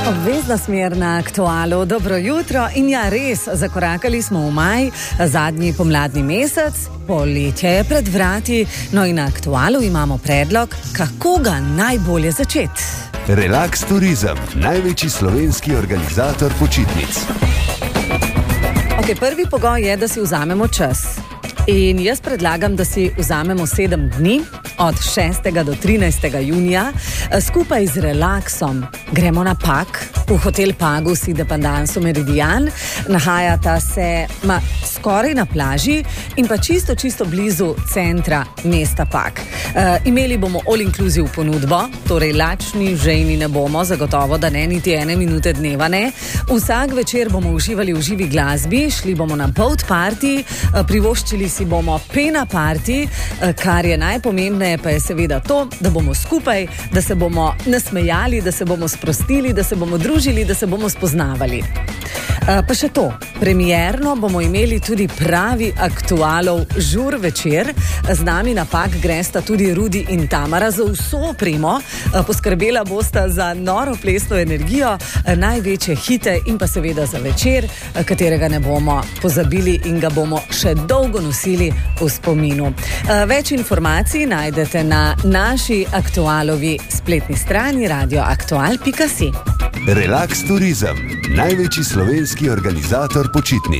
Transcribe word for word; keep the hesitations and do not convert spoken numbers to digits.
Obvezna smer na Aktualu. Dobro jutro in ja, res, zakorakali smo v maj, zadnji pomladni mesec, poletje je pred vrati, no in na Aktualu imamo predlog, kako ga najbolje začeti. Relax Turizem, največji slovenski organizator počitnic. Ok, prvi pogoj je, da si vzamemo čas. In jaz predlagam, da si vzamemo sedem dni, od šestega do trinajstega junija, skupaj z relaksom. Gremo na Pag, v hotel Pagu si Dependanso Meridian, nahajata se ma, skoraj na plaži in pa čisto, čisto blizu centra mesta Pag. E, imeli bomo all-inclusive ponudbo, torej lačni žejni ne bomo, zagotovo, da ne niti ene minute dneva ne. Vsak večer bomo uživali v živi glasbi, šli bomo na boat party, privoščili si bomo pena party, kar je najpomembneje pa je seveda to, da bomo skupaj, da se bomo nasmejali, da se bomo sprostili, da se bomo družili, da se bomo spoznavali. Pa še to, premierno bomo imeli tudi pravi Aktualov žur večer. Z nami na Pag gresta tudi Rudi in Tamara za vso opremo. Poskrbela bosta za noro plesno energijo, največje hite in pa seveda za večer, katerega ne bomo pozabili in ga bomo še dolgo nosili v spominu. Več informacij najdete na naši Aktualovi spletni strani radio aktual pika si. Relax Turizem, največji slovenski organizator počitnic.